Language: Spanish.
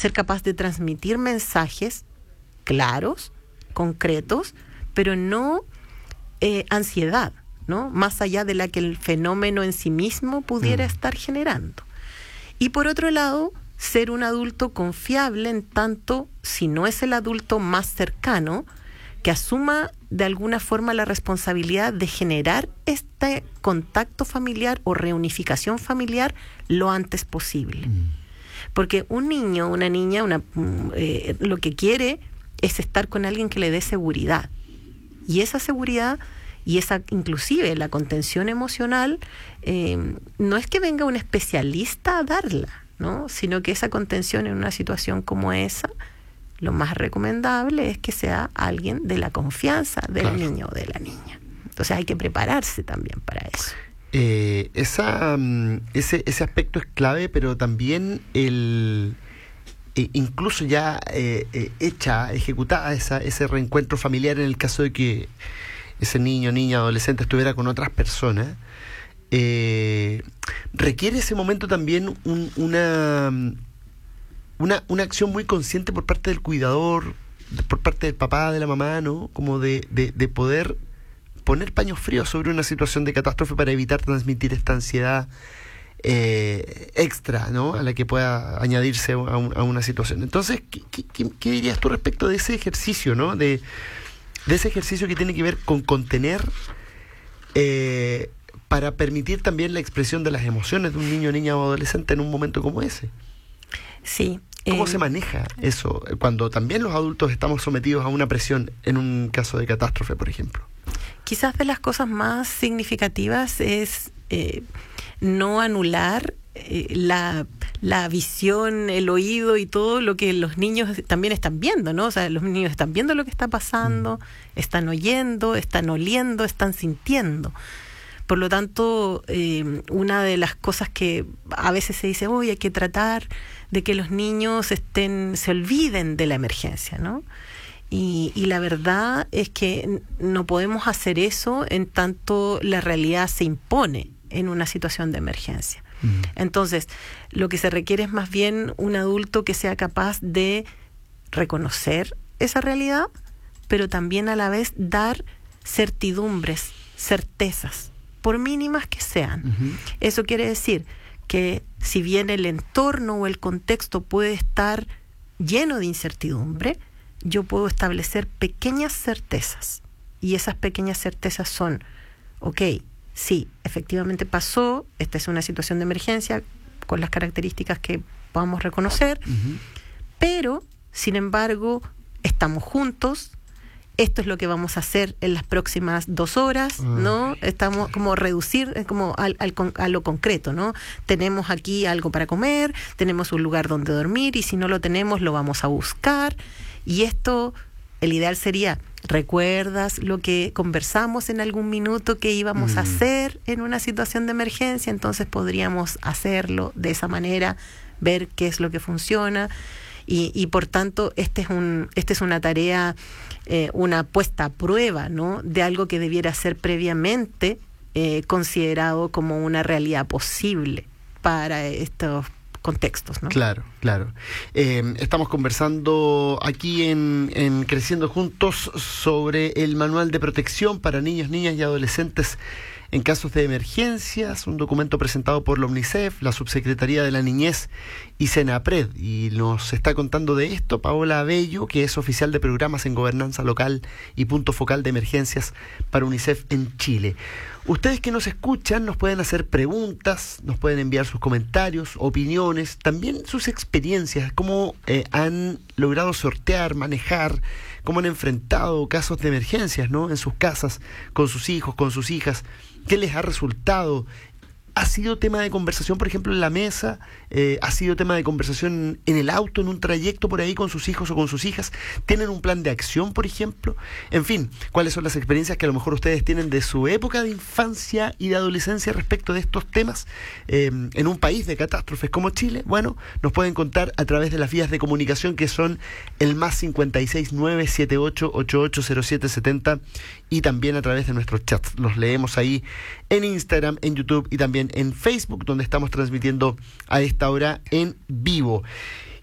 ser capaz de transmitir mensajes claros, concretos, pero no ansiedad, ¿no? Más allá de la que el fenómeno en sí mismo pudiera estar generando. Y por otro lado, ser un adulto confiable en tanto, si no es el adulto más cercano, que asuma de alguna forma la responsabilidad de generar este contacto familiar o reunificación familiar lo antes posible. Porque un niño, una niña, lo que quiere es estar con alguien que le dé seguridad. Y esa seguridad y esa, inclusive la contención emocional, no es que venga un especialista a darla, ¿no? Sino que esa contención en una situación como esa, lo más recomendable es que sea alguien de la confianza del niño o de la niña. Entonces hay que prepararse también para eso. Ese aspecto es clave, pero también incluso ya ejecutada ese reencuentro familiar en el caso de que ese niño, niña, adolescente estuviera con otras personas, requiere ese momento también una acción muy consciente por parte del cuidador, por parte del papá, de la mamá, ¿no? Como de poder poner paños fríos sobre una situación de catástrofe para evitar transmitir esta ansiedad extra, ¿no? A la que pueda añadirse a una situación. Entonces, ¿qué dirías tú respecto de ese ejercicio, ¿no? De ese ejercicio que tiene que ver con contener para permitir también la expresión de las emociones de un niño, niña o adolescente en un momento como ese? Sí. ¿Cómo se maneja eso cuando también los adultos estamos sometidos a una presión en un caso de catástrofe, por ejemplo? Quizás de las cosas más significativas es no anular la visión, el oído y todo lo que los niños también están viendo, ¿no? O sea, los niños están viendo lo que está pasando, están oyendo, están oliendo, están sintiendo. Por lo tanto, una de las cosas que a veces se dice, hay que tratar de que los niños se olviden de la emergencia, ¿no? Y la verdad es que no podemos hacer eso en tanto la realidad se impone en una situación de emergencia. Entonces, lo que se requiere es más bien un adulto que sea capaz de reconocer esa realidad, pero también a la vez dar certidumbres, certezas, por mínimas que sean. Eso quiere decir que si bien el entorno o el contexto puede estar lleno de incertidumbre, yo puedo establecer pequeñas certezas. Y esas pequeñas certezas son, sí, efectivamente pasó, esta es una situación de emergencia con las características que podamos reconocer, pero, sin embargo, estamos juntos, esto es lo que vamos a hacer en las próximas 2 horas, ¿no? Estamos como reducir como a lo concreto, ¿no? Tenemos aquí algo para comer, tenemos un lugar donde dormir y si no lo tenemos lo vamos a buscar. Y esto, el ideal sería, ¿recuerdas lo que conversamos en algún minuto que íbamos a hacer en una situación de emergencia? Entonces podríamos hacerlo de esa manera, ver qué es lo que funciona. Y por tanto, esta es una tarea, una puesta a prueba, ¿no? De algo que debiera ser previamente considerado como una realidad posible para estos contextos, ¿no? Claro. Estamos conversando aquí en Creciendo Juntos sobre el Manual de Protección para Niños, Niñas y Adolescentes en casos de emergencias, un documento presentado por la UNICEF, la Subsecretaría de la Niñez y Senapred. Y nos está contando de esto Paola Abello, que es oficial de programas en gobernanza local y punto focal de emergencias para UNICEF en Chile. Ustedes que nos escuchan nos pueden hacer preguntas, nos pueden enviar sus comentarios, opiniones, también sus experiencias, cómo han logrado sortear, manejar, cómo han enfrentado casos de emergencias, ¿no? En sus casas, con sus hijos, con sus hijas, qué les ha resultado. ¿Ha sido tema de conversación, por ejemplo, en la mesa? ¿Ha sido tema de conversación en el auto, en un trayecto por ahí con sus hijos o con sus hijas? ¿Tienen un plan de acción, por ejemplo? En fin, ¿cuáles son las experiencias que a lo mejor ustedes tienen de su época de infancia y de adolescencia respecto de estos temas? En un país de catástrofes como Chile, bueno, nos pueden contar a través de las vías de comunicación que son el +56 978 880770 y también a través de nuestros chats. Los leemos ahí en Instagram, en YouTube y también en Facebook, donde estamos transmitiendo a esta hora en vivo.